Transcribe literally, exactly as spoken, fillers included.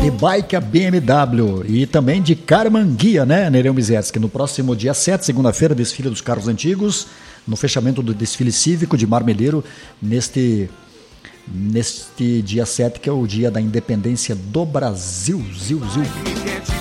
de Bike a B M W e também de Carmanguia, né, Nereu Mizerski? No próximo dia sete, segunda-feira, desfile dos carros antigos, no fechamento do desfile cívico de Marmeleiro, neste, neste dia sete, que é o dia da independência do Brasil. Zil, zil.